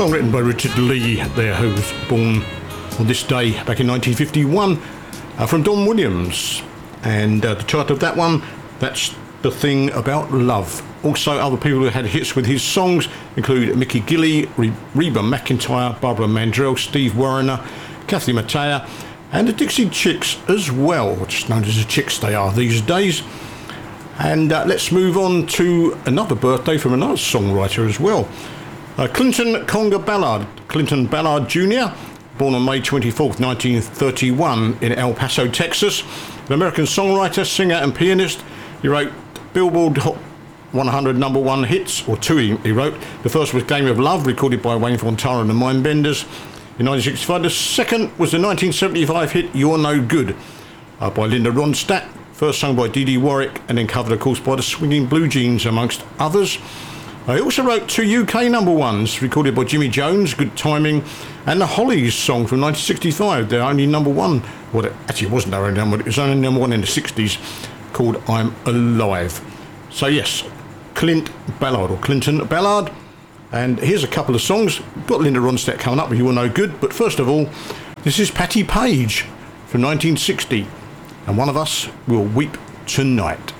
song written by Richard Lee there, who was born on this day back in 1951, from Don Williams. And the title of that one, That's the Thing About Love. Also, other people who had hits with his songs include Mickey Gilley, Reba McEntire, Barbara Mandrell, Steve Wariner, Kathy Mattea, and the Dixie Chicks as well, just known as the Chicks they are these days. And let's move on to another birthday from another songwriter as well. Clinton Conga Ballard, Clinton Ballard Jr., born on May 24th, 1931 in El Paso, Texas. An American songwriter, singer and pianist. He wrote Billboard Hot 100 number one hits, or two he wrote. The first was Game of Love, recorded by Wayne Fontana and the Mindbenders in 1965. The second was the 1975 hit You're No Good by Linda Ronstadt, first sung by Dee Dee Warwick and then covered of course by the Swinging Blue Jeans amongst others. He also wrote two UK number ones recorded by Jimmy Jones, Good Timing, and the Hollies song from 1965, their only number one. Well, it actually wasn't their only number one, it was only number one in the 60s, called I'm Alive. So yes, Clint Ballard, or Clinton Ballard. And here's a couple of songs. We've got Linda Ronstadt coming up, You Are No Good. But first of all, this is Patti Page from 1960. And One of Us Will Weep Tonight.